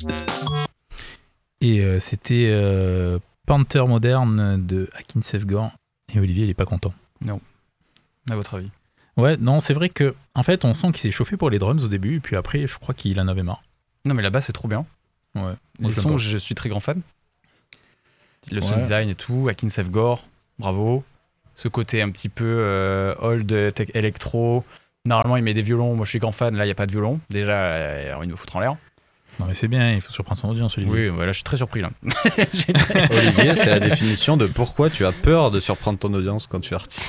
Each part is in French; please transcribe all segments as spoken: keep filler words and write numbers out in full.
Et euh, c'était euh, Panther Moderne de Akin Sefgor. Et Olivier, il est pas content. Non. À votre avis? Ouais, non, c'est vrai que en fait, on sent qu'il s'est chauffé pour les drums au début, et puis après, je crois qu'il en avait marre. Non, mais la basse, c'est trop bien. Ouais. Les sons, je suis très grand fan. Le Ouais. sound design et tout, Akin Sefgor, bravo. Ce côté un petit peu euh, old tech électro. Normalement, il met des violons. Moi, je suis grand fan. Là, il n'y a pas de violon. Déjà, euh, il va nous foutre en l'air. Non, mais c'est bien, il faut surprendre son audience, Olivier. Oui, ouais, là, je suis très surpris. Là. Olivier, c'est la définition de pourquoi tu as peur de surprendre ton audience quand tu es artiste.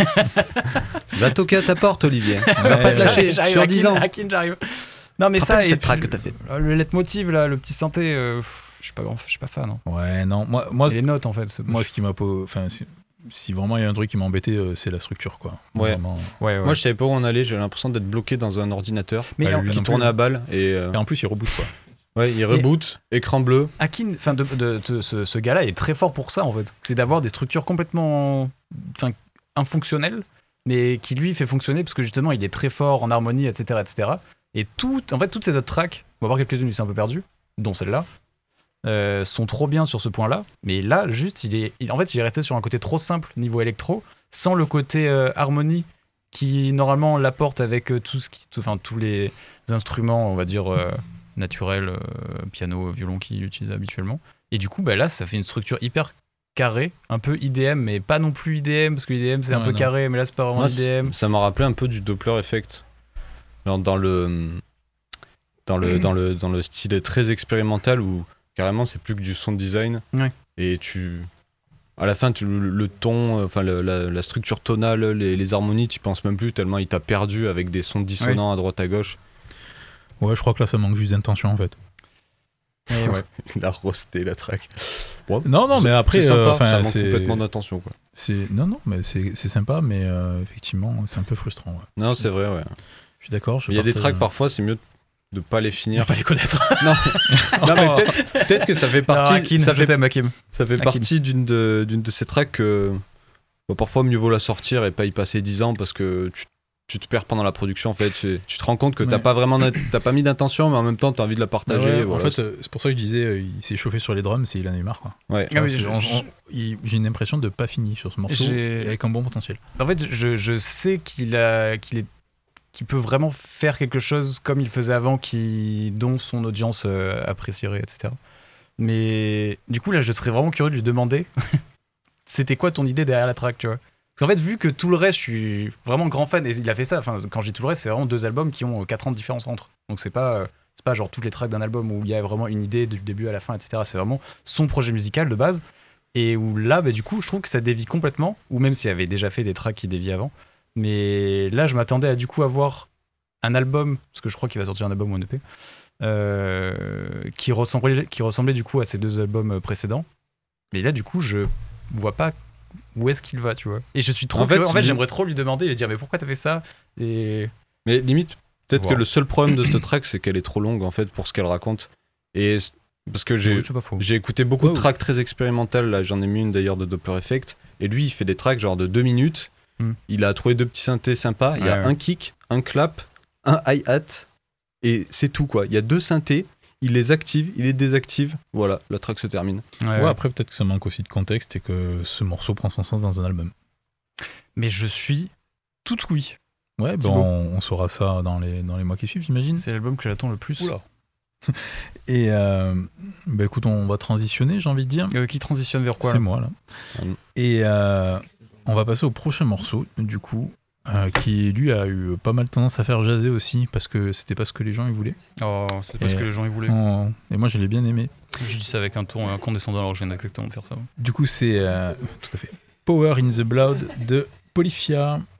Va toquer à ta porte, Olivier. On va Ouais, pas te ouais. lâcher J'arrive, sur Akin, dix ans. Akin, j'arrive. Non, mais Tu te ça, rappelles et cette puis track que t'as fait le, le leitmotiv, là, le petit synthé, euh, pff, je suis pas grand, je suis pas fan. Hein. Ouais, non, moi, moi, Et les notes, en fait. C'est... moi ce qui m'a pas... Enfin, si, si vraiment il y a un truc qui m'a embêté, euh, c'est la structure, quoi. Ouais. Vraiment. Ouais, ouais. Moi, je savais pas où on allait. J'avais l'impression d'être bloqué dans un ordinateur mais Bah, en- lui qui non tournait plus. à balle. Et, euh, Et en plus, il reboot, quoi. ouais, il reboot, écran bleu. Akin, enfin, de, de, de- ce, ce gars-là est très fort pour ça, en fait. C'est d'avoir des structures complètement, enfin, infonctionnelles, mais qui lui fait fonctionner parce que justement, il est très fort en harmonie, et cetera, et cetera. Et tout, en fait, toutes ces autres tracks, on va voir quelques-unes, il s'est un peu perdu, dont celle-là, euh, sont trop bien sur ce point-là. Mais là, juste, il est, il- en fait, il est resté sur un côté trop simple niveau électro, sans le côté euh, harmonie qui normalement l'apporte avec euh, tout ce qui, tout- enfin, tous les instruments, on va dire. euh, naturel, euh, piano, violon qu'il utilise habituellement. Et du coup, bah là, ça fait une structure hyper carrée, un peu I D M, mais pas non plus I D M, parce que l'I D M c'est un Ouais, peu non. carré, mais là c'est pas vraiment Moi, I D M. ça m'a rappelé un peu du Doppler Effect. Dans, dans le dans le dans le dans le style très expérimental où carrément c'est plus que du sound design. Ouais. Et tu à la fin tu, le, le ton, euh, enfin le- la, la structure tonale, les, les harmonies, tu penses même plus tellement il t'a perdu avec des sons dissonants à droite à gauche. Ouais, je crois que là, ça manque juste d'intention, en fait. Et ouais. Il a roasté la track. Ouais, Non, non, c'est- mais après, c'est sympa, euh, enfin, ça manque c'est- complètement d'attention quoi. C'est... Non, non, mais c'est, c'est sympa, mais euh, effectivement, c'est un peu frustrant. Ouais. Non, c'est vrai, ouais. Je suis d'accord. je Il y a des partage- tracks parfois, c'est mieux de pas les finir. Pas les connaître. Non, non mais peut-être, peut-être que ça fait partie, Akin, ça je fait, t'aime, Hakim. ça fait Akin. partie d'une de, d'une de ces tracks que bon, parfois mieux vaut la sortir et pas y passer dix ans parce que tu, tu te perds pendant la production en fait. Tu, tu te rends compte que t'as Ouais. pas vraiment, d'in- t'as pas mis d'intention, mais en même temps t'as envie de la partager. Ouais, voilà. En fait, euh, c'est pour ça que je disais, euh, il s'est chauffé sur les drums et il en a eu marre, quoi. ouais. Ah oui, Parce que je- on- je- on- il- j'ai une impression de pas fini sur ce morceau, J'ai- et avec un bon potentiel. En fait, je, je sais qu'il a, qu'il est, qu'il peut vraiment faire quelque chose comme il faisait avant, qui, dont son audience euh, apprécierait, et cetera. Mais du coup, là, je serais vraiment curieux de lui demander, c'était quoi ton idée derrière la track, tu vois? Parce qu'en fait, vu que tout le reste, je suis vraiment grand fan, et il a fait ça. Enfin, quand je dis tout le reste, c'est vraiment deux albums qui ont quatre ans de différence entre. Donc c'est pas, euh, c'est pas genre toutes les tracks d'un album où il y a vraiment une idée du début à la fin, et cetera. C'est vraiment son projet musical de base. Et où là, bah, du coup, je trouve que ça dévie complètement, ou même s'il avait déjà fait des tracks qui dévient avant. Mais là, je m'attendais à du coup avoir un album, parce que je crois qu'il va sortir un album ou un E P, euh, qui, ressemblait, qui ressemblait du coup à ces deux albums précédents. Mais là, du coup, je vois pas où est-ce qu'il va, tu vois. Et je suis trop En fait, curieux. En fait, il- j'aimerais trop lui demander et lui dire, mais pourquoi t'as fait ça? Et Mais limite, peut-être Voir. que le seul problème de cette track, c'est qu'elle est trop longue en fait pour ce qu'elle raconte. Et c- parce que j'ai, Oui, c'est pas faux. j'ai écouté beaucoup Ouais, de tracks très expérimentales. Là, j'en ai mis une d'ailleurs de Doppler Effect. Et lui, il fait des tracks genre de deux minutes. Hmm. Il a trouvé deux petits synthés sympas. Il y a Ouais, ouais. un kick, un clap, un hi-hat. Et c'est tout quoi. Il y a deux synthés. Il les active, il les désactive. Voilà, la track se termine. Ouais, Ouais, ouais. après, peut-être que ça manque aussi de contexte et que ce morceau prend son sens dans un album. Mais je suis tout oui. Ouais, C'est bon, beau. on, on saura ça dans les, dans les mois qui suivent, j'imagine. C'est l'album que j'attends le plus. Oula. Et euh, bah écoute, on va transitionner, j'ai envie de dire. Euh, qui transitionne vers quoi C'est là moi, là. Hum. Et euh, on va passer au prochain morceau, du coup, euh, qui, lui, a eu pas mal tendance à faire jaser aussi, parce que c'était pas ce que les gens ils voulaient. Oh, c'est parce Et- que les gens y voulaient. Oh, et moi, je l'ai bien aimé. Je dis ça avec un ton euh, condescendant, alors je viens exactement de faire ça. Du coup, c'est euh, tout à fait Power in the Blood de Polyphia.